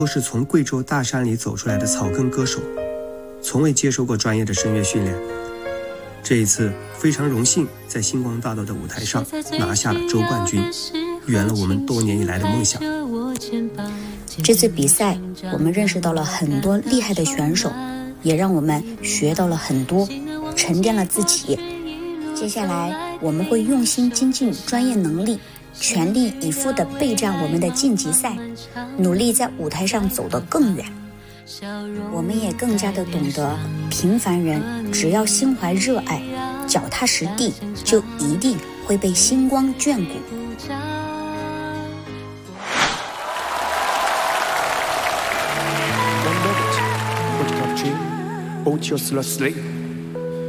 都是从贵州大山里走出来的草根歌手，从未接受过专业的声乐训练。这一次非常荣幸在星光大道的舞台上拿下了州冠军，圆了我们多年以来的梦想。 这次比赛我们认识到了很多厉害的选手，也让我们学到了很多，沉淀了自己。接下来我们会用心精进专业能力，全力以赴地备战我们的晋级赛，努力在舞台上走得更远。我们也更加的懂得，平凡人只要心怀热爱，脚踏实地，就一定会被星光眷顾。 One moment, put it up, G. Both your slowly.